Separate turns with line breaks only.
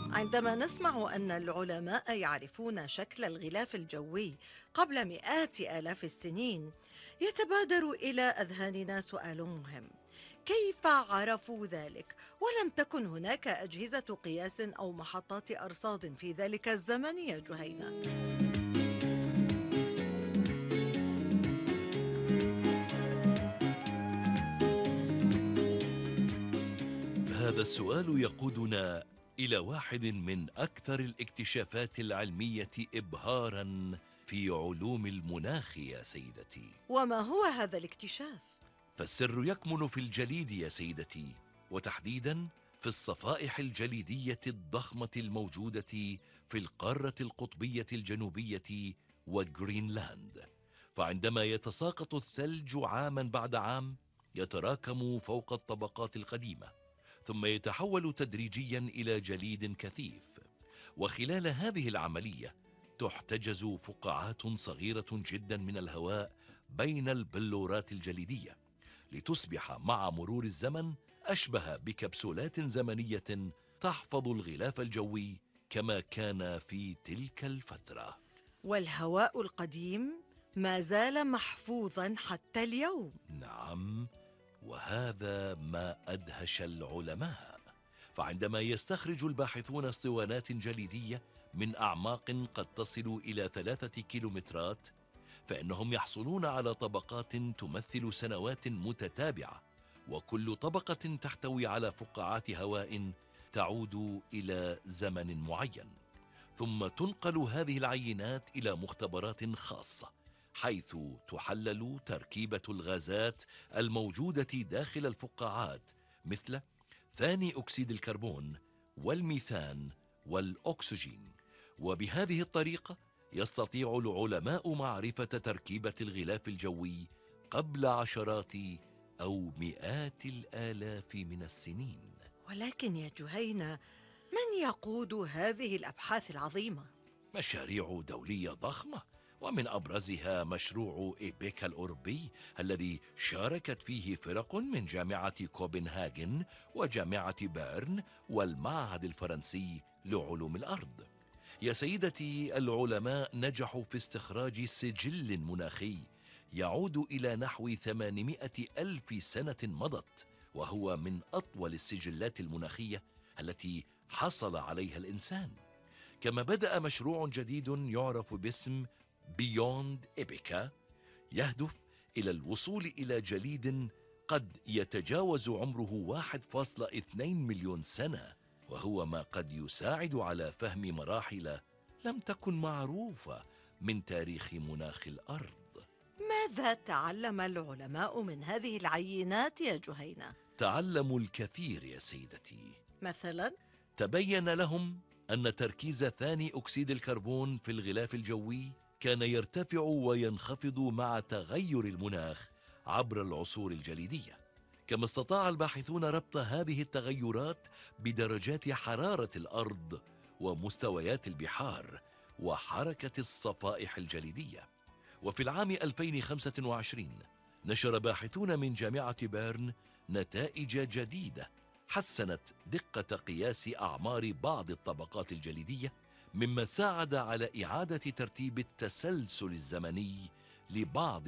عندما نسمع أن العلماء يعرفون شكل الغلاف الجوي قبل مئات آلاف السنين، يتبادر إلى أذهاننا سؤال مهم: كيف عرفوا ذلك ولم تكن هناك أجهزة قياس أو محطات أرصاد في ذلك الزمن يا جهينة؟
هذا السؤال يقودنا إلى واحد من أكثر الاكتشافات العلمية إبهاراً في علوم المناخ يا سيدتي.
وما هو هذا الاكتشاف؟
فالسر يكمن في الجليد يا سيدتي، وتحديداً في الصفائح الجليدية الضخمة الموجودة في القارة القطبية الجنوبية وغرينلاند. فعندما يتساقط الثلج عاماً بعد عام، يتراكم فوق الطبقات القديمة، ثم يتحول تدريجيا إلى جليد كثيف. وخلال هذه العملية تحتجز فقاعات صغيرة جدا من الهواء بين البلورات الجليدية، لتصبح مع مرور الزمن أشبه بكبسولات زمنية تحفظ الغلاف الجوي كما كان في تلك الفترة.
والهواء القديم ما زال محفوظا حتى اليوم.
نعم، وهذا ما أدهش العلماء. فعندما يستخرج الباحثون اسطوانات جليدية من أعماق قد تصل إلى 3 كيلومترات، فإنهم يحصلون على طبقات تمثل سنوات متتابعة، وكل طبقة تحتوي على فقاعات هواء تعود إلى زمن معين. ثم تنقل هذه العينات إلى مختبرات خاصة، حيث تحلل تركيبة الغازات الموجودة داخل الفقاعات، مثل ثاني أكسيد الكربون والميثان والأكسجين. وبهذه الطريقة يستطيع العلماء معرفة تركيبة الغلاف الجوي قبل عشرات أو مئات الآلاف من السنين.
ولكن يا جهينة، من يقود هذه الأبحاث العظيمة؟
مشاريع دولية ضخمة، ومن أبرزها مشروع إيبيكا الأوروبي الذي شاركت فيه فرق من جامعة كوبنهاجن وجامعة بيرن والمعهد الفرنسي لعلوم الأرض. يا سيدتي، العلماء نجحوا في استخراج سجل مناخي يعود إلى نحو 800 ألف سنة مضت، وهو من أطول السجلات المناخية التي حصل عليها الإنسان. كما بدأ مشروع جديد يعرف باسم بيوند إيبيكا، يهدف إلى الوصول إلى جليد قد يتجاوز عمره 1.2 مليون سنة، وهو ما قد يساعد على فهم مراحل لم تكن معروفة من تاريخ مناخ الأرض.
ماذا تعلم العلماء من هذه العينات يا جهينة؟
تعلموا الكثير يا سيدتي.
مثلا؟
تبين لهم أن تركيز ثاني أكسيد الكربون في الغلاف الجوي كان يرتفع وينخفض مع تغير المناخ عبر العصور الجليدية. كما استطاع الباحثون ربط هذه التغيرات بدرجات حرارة الأرض ومستويات البحار وحركة الصفائح الجليدية. وفي العام 2025 نشر باحثون من جامعة بيرن نتائج جديدة حسنت دقة قياس أعمار بعض الطبقات الجليدية، مما ساعد على إعادة ترتيب التسلسل الزمني لبعض